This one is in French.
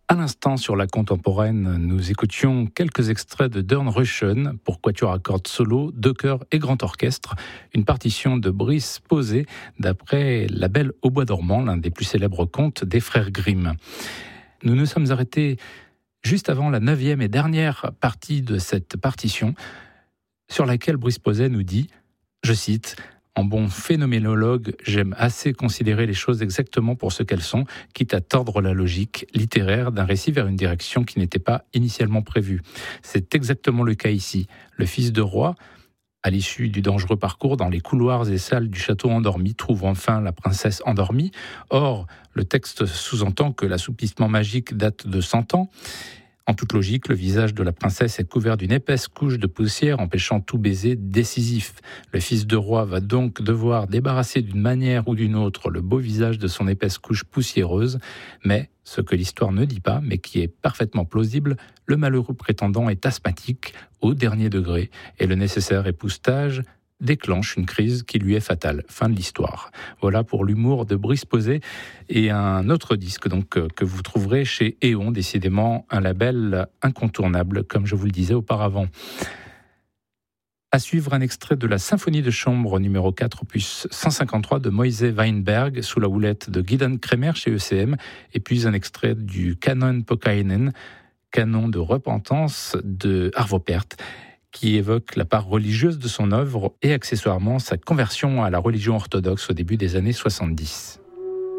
À l'instant, sur la contemporaine, nous écoutions quelques extraits de Dornröschen pour quatuor à cordes solo, deux chœurs et grand orchestre, une partition de Brice Posay d'après La Belle au bois dormant, l'un des plus célèbres contes des frères Grimm. Nous nous sommes arrêtés juste avant la 9e et dernière partie de cette partition, sur laquelle Brice Posay nous dit, je cite, « En bon phénoménologue, j'aime assez considérer les choses exactement pour ce qu'elles sont, quitte à tordre la logique littéraire d'un récit vers une direction qui n'était pas initialement prévue. C'est exactement le cas ici. Le fils de roi, à l'issue du dangereux parcours dans les couloirs et salles du château endormi, trouve enfin la princesse endormie. Or, le texte sous-entend que l'assoupissement magique date de 100 ans. En toute logique, le visage de la princesse est couvert d'une épaisse couche de poussière empêchant tout baiser décisif. Le fils de roi va donc devoir débarrasser d'une manière ou d'une autre le beau visage de son épaisse couche poussiéreuse. Mais, ce que l'histoire ne dit pas, mais qui est parfaitement plausible, le malheureux prétendant est asthmatique au dernier degré et le nécessaire époussetage déclenche une crise qui lui est fatale. Fin de l'histoire. Voilà pour l'humour de Brice Posay et un autre disque donc que vous trouverez chez Éon, décidément un label incontournable, comme je vous le disais auparavant. À suivre un extrait de la symphonie de chambre numéro 4, opus 153 de Moise Weinberg, sous la houlette de Gideon Kremer chez ECM, et puis un extrait du Canon Pokainen, canon de repentance de Arvo Pärt, qui évoque la part religieuse de son œuvre et accessoirement sa conversion à la religion orthodoxe au début des années 70.